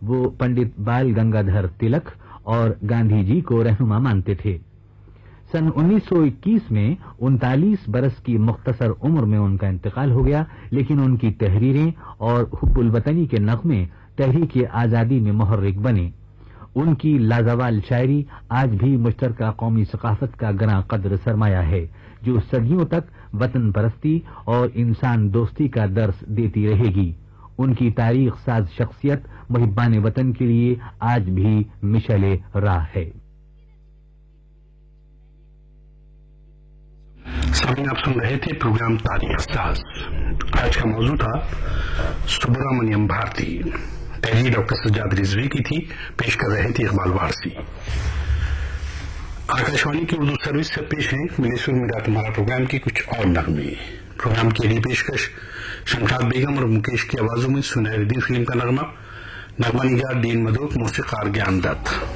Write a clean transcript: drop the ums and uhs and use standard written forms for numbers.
وہ पंडित बाल गंगाधर तिलक और गांधी जी को रहनुमा मानते थे। सन 1921 में 39 बरस की मुख्तसर उम्र में उनका इंतकाल हो गया, लेकिन उनकी तहरीरें और हुब्बुल वतनी के नग़मे तहरीक आज़ादी में मुहर्रिक बने। उनकी लाजवाल शायरी आज भी मुश्तरका कौमी सकाफत का गना कद्र सरमाया है, जो सदियों तक वतन परस्ती और इंसान दोस्ती का दर्स देती रहेगी। उनकी तारीख साज शख्सियत मुहिब्बान वतन के लिए आज भी मिशले राह है। सामने आप सुन रहे थे प्रोग्राम तारीख साज। आज का मौजू था सुब्रमण्यम भारती। तहरीर डॉक्टर सज्जाद रिजवी की थी, पेश कर रहे थे इकबाल वारसी। आकाशवाणी की उर्दू सर्विस से पेश है मिले सुर मेरा तुम्हारा प्रोग्राम की कुछ और नगमे। प्रोग्राम की अगली पेशकश शमशाद बेगम और मुकेश की आवाजों में सुनहरी दिन फिल्म का नगमा निगार डीन मदोक, मौसीकार ज्ञान दत्त।